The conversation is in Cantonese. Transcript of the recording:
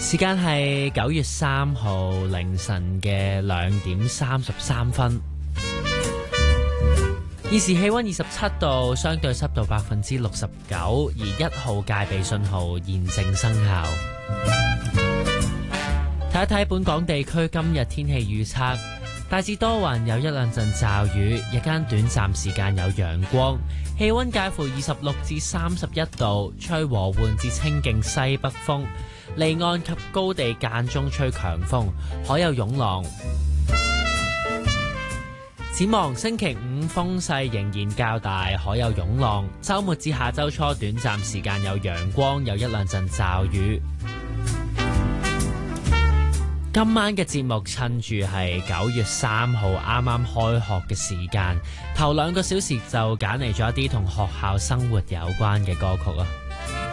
時間係9月3號凌晨嘅2點33分。現時氣溫27度，相對濕度69%，而1號戒備信號現正生效。睇一睇本港地區今日天氣預測，大致多雲，有一兩陣驟雨，日間短暫時間有陽光，氣溫介乎26至31度，吹和緩至清勁西北風，離岸及高地間中吹強風，海有湧浪。展望星期五風勢仍然較大，海有湧浪。週末至下週初短暫時間有陽光，有一兩陣驟雨。今晚嘅節目趁住係9月3號啱啱開學嘅時間，頭2個小時就揀嚟咗一啲同學校生活有關嘅歌曲啊。